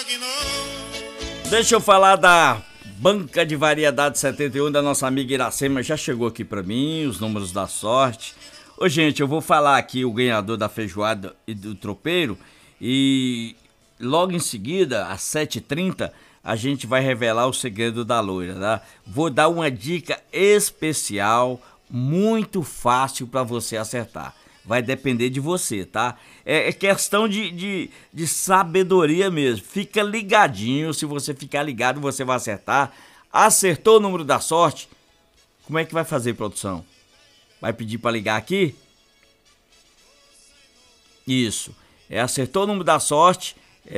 Deixa eu falar da Banca de Variedades 71 da nossa amiga Iracema. Já chegou aqui pra mim os números da sorte. Ô gente, eu vou falar aqui o ganhador da feijoada e do tropeiro. E logo em seguida, às 7h30, a gente vai revelar o segredo da loira, tá? Vou dar uma dica especial, muito fácil pra você acertar. Vai depender de você, tá? É questão de sabedoria mesmo. Fica ligadinho, se você ficar ligado você vai acertar. Acertou o número da sorte? Como é que vai fazer, produção? Vai pedir pra ligar aqui? Isso. Acertou o número da sorte,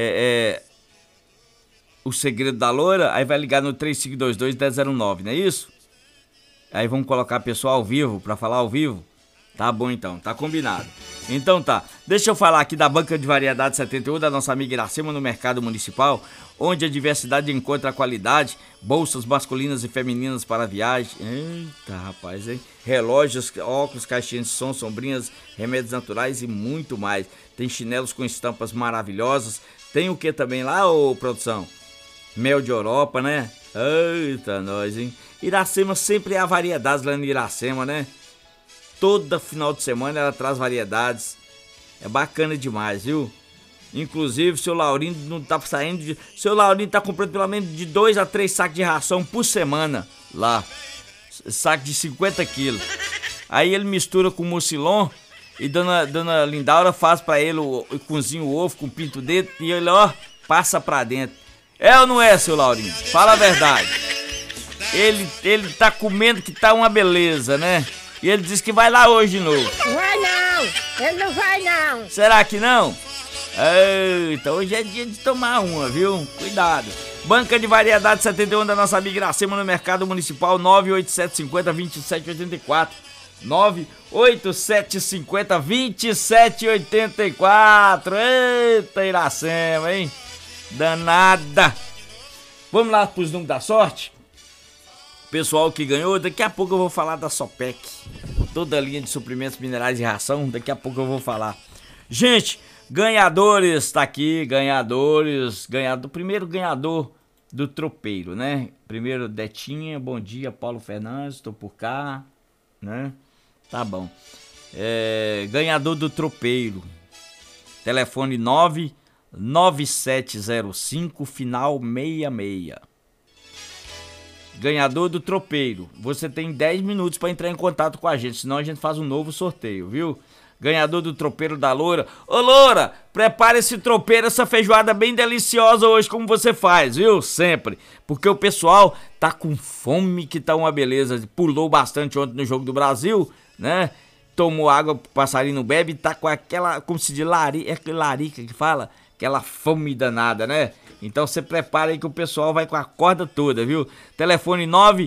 o segredo da loira, aí vai ligar no 3522-1009, não é isso? Aí vamos colocar a pessoa ao vivo, pra falar ao vivo. Tá bom então, tá combinado. Então tá, deixa eu falar aqui da Banca de Variedades 71 da nossa amiga Iracema no Mercado Municipal, onde a diversidade encontra a qualidade, bolsas masculinas e femininas para viagem. Eita rapaz, hein? Relógios, óculos, caixinhas de som, sombrinhas, remédios naturais e muito mais. Tem chinelos com estampas maravilhosas. Tem o que também lá, ô produção? Mel de Europa, né? Eita nós, hein? Iracema sempre há variedades lá no Iracema, né? Toda final de semana ela traz variedades. É bacana demais, viu? Inclusive, o seu Laurindo não tá saindo de... Seu Laurindo tá comprando pelo menos de 2 a 3 sacos de ração por semana lá. Saco de 50 quilos. Aí ele mistura com mucilon e dona Lindaura faz pra ele cozinha o ovo com pinto dentro e ele, ó, passa pra dentro. É ou não é, seu Laurindo? Fala a verdade. Ele tá comendo que tá uma beleza, né? E ele disse que vai lá hoje de novo. Vai não, ele não vai não. Será que não? Eita, hoje é dia de tomar uma, viu? Cuidado. Banca de Variedades 71 da nossa amiga Iracema no Mercado Municipal, 98750-2784. 98750-2784. Eita, Iracema, hein? Danada. Vamos lá pros números da sorte? Pessoal que ganhou, daqui a pouco eu vou falar da Sopec. Toda a linha de suprimentos minerais e ração, daqui a pouco eu vou falar. Gente, ganhadores, tá aqui, primeiro ganhador do tropeiro, né? Primeiro Detinha, bom dia, Paulo Fernandes, tô por cá, né? Tá bom. Ganhador do tropeiro, telefone 99705, final 66. Ganhador do tropeiro, você tem 10 minutos para entrar em contato com a gente, senão a gente faz um novo sorteio, viu? Ganhador do tropeiro da Loura. Ô Loura, prepara esse tropeiro, essa feijoada bem deliciosa hoje, como você faz, viu? Sempre. Porque o pessoal tá com fome, que tá uma beleza. Pulou bastante ontem no Jogo do Brasil, né? Tomou água, o passarinho não bebe, tá com aquela, como se diz, larica que fala? Aquela fome danada, né? Então você prepara aí que o pessoal vai com a corda toda, viu? Telefone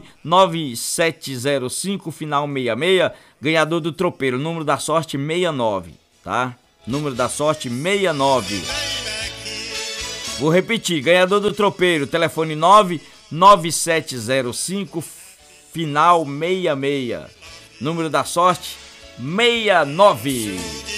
99705, final 66, ganhador do tropeiro, número da sorte 69, tá? Número da sorte 69. Vou repetir, ganhador do tropeiro, telefone 99705, final 66, número da sorte 69.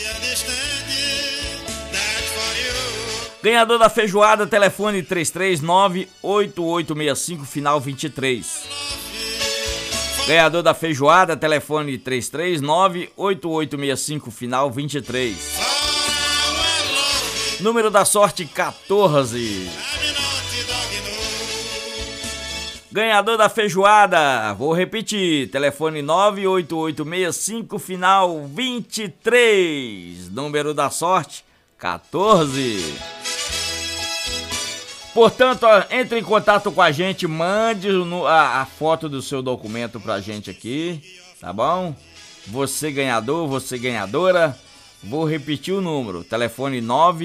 Ganhador da feijoada, telefone 339-8865, final 23. Ganhador da feijoada, telefone 339-8865, final 23. Número da sorte 14. Ganhador da feijoada, vou repetir, telefone 98865, final 23. Número da sorte 14. Portanto, ó, entre em contato com a gente, mande a foto do seu documento pra gente aqui, tá bom? Você ganhador, você ganhadora, vou repetir o número, telefone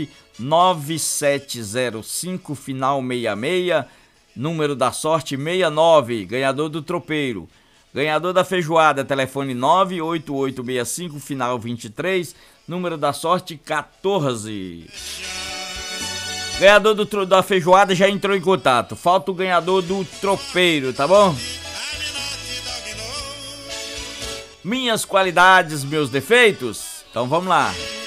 99705, final 66, número da sorte 69, ganhador do tropeiro. Ganhador da feijoada, telefone 98865, final 23, número da sorte 14. Ganhador da feijoada já entrou em contato. Falta o ganhador do tropeiro, tá bom? Minhas qualidades, meus defeitos? Então vamos lá.